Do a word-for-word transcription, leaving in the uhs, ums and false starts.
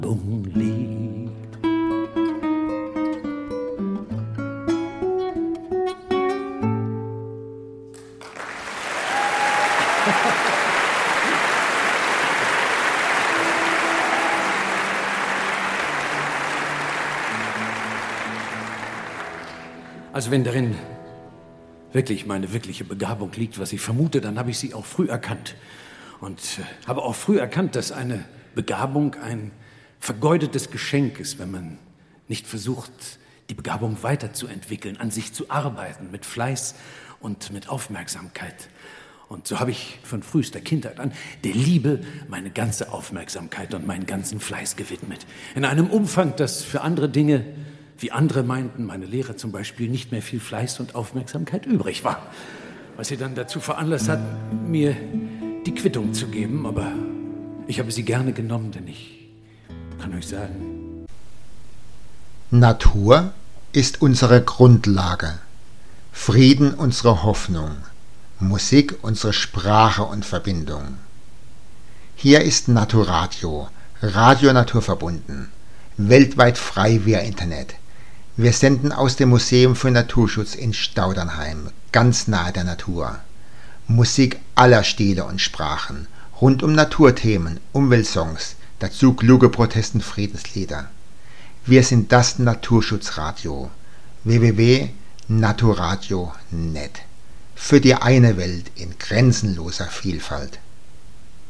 liegt. Also wenn darin wirklich meine wirkliche Begabung liegt, was ich vermute, dann habe ich sie auch früh erkannt. Und äh, habe auch früh erkannt, dass eine Begabung ein vergeudetes Geschenk ist, wenn man nicht versucht, die Begabung weiterzuentwickeln, an sich zu arbeiten, mit Fleiß und mit Aufmerksamkeit. Und so habe ich von frühester Kindheit an der Liebe meine ganze Aufmerksamkeit und meinen ganzen Fleiß gewidmet. In einem Umfang, das für andere Dinge, wie andere meinten, meine Lehrer zum Beispiel, nicht mehr viel Fleiß und Aufmerksamkeit übrig war. Was sie dann dazu veranlasst hat, mir die Quittung zu geben, aber ich habe sie gerne genommen, denn ich kann euch sagen: Natur ist unsere Grundlage, Frieden unsere Hoffnung, Musik unsere Sprache und Verbindung. Hier ist Naturadio, Radio naturverbunden, weltweit frei via Internet. Wir senden aus dem Museum für Naturschutz in Staudernheim, ganz nahe der Natur. Musik aller Stile und Sprachen, rund um Naturthemen, Umweltsongs, dazu kluge Protest- und Friedenslieder. Wir sind das Naturschutzradio. w w w punkt naturadio punkt net. Für die eine Welt in grenzenloser Vielfalt.